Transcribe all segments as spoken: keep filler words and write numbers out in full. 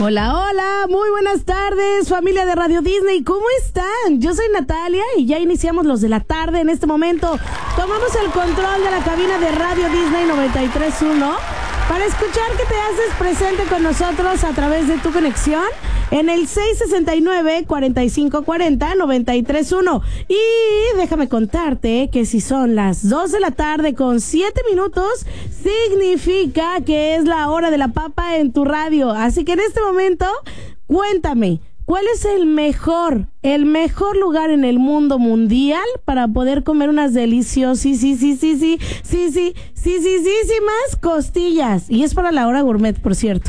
Hola, hola, muy buenas tardes, familia de Radio Disney, ¿cómo están? Yo soy Natalia y ya iniciamos los de la tarde en este momento. Tomamos el control de la cabina de Radio Disney noventa y tres punto uno para escuchar que te haces presente con nosotros a través de tu conexión en el seis sesenta y nueve, cuarenta y cinco cuarenta, noventa y tres punto uno. Y déjame contarte que si son las dos de la tarde con siete minutos, significa que es la hora de la papa en tu radio. Así que en este momento, cuéntame, ¿cuál es el mejor, el mejor lugar en el mundo mundial para poder comer unas deliciosas, sí, sí, sí, sí, sí, sí, sí, sí, sí, sí, sí, más costillas? Y es para la hora gourmet, por cierto.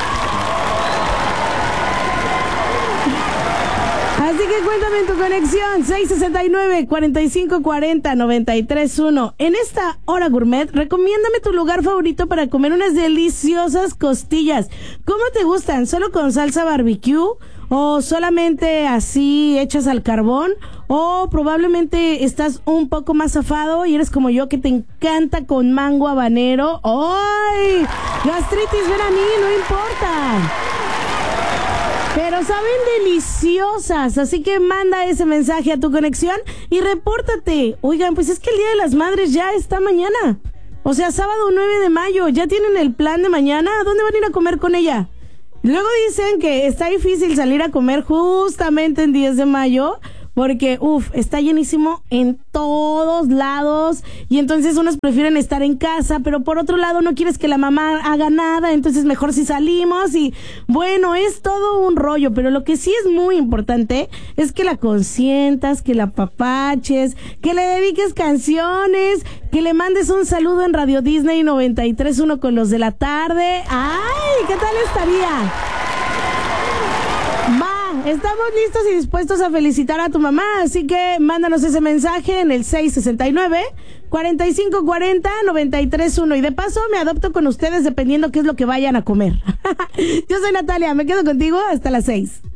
Así que cuéntame en tu conexión, seis sesenta y nueve, cuarenta y cinco cuarenta, noventa y tres punto uno. En esta hora gourmet, recomiéndame tu lugar favorito para comer unas deliciosas costillas. ¿Cómo te gustan? ¿Solo con salsa barbecue? ¿O solamente así hechas al carbón? ¿O probablemente estás un poco más zafado y eres como yo que te encanta con mango habanero? ¡Ay! Gastritis, ven a mí, no importa. Pero saben deliciosas, así que manda ese mensaje a tu conexión y repórtate. Oigan, pues es que el Día de las Madres ya está mañana. O sea, sábado nueve de mayo, ¿ya tienen el plan de mañana? ¿A dónde van a ir a comer con ella? Luego dicen que está difícil salir a comer justamente en diez de mayo, porque, uff, está llenísimo en todos lados y entonces unos prefieren estar en casa, pero por otro lado no quieres que la mamá haga nada, entonces mejor si salimos y bueno, es todo un rollo, pero lo que sí es muy importante es que la consientas, que la apapaches, que le dediques canciones, que le mandes un saludo en Radio Disney noventa y tres punto uno con los de la tarde. ¡Ay! ¿Qué tal estaría? Estamos listos y dispuestos a felicitar a tu mamá, así que mándanos ese mensaje en el seis sesenta y nueve, cuarenta y cinco cuarenta, noventa y tres punto uno y de paso me adopto con ustedes dependiendo qué es lo que vayan a comer. Yo soy Natalia, me quedo contigo hasta las seis.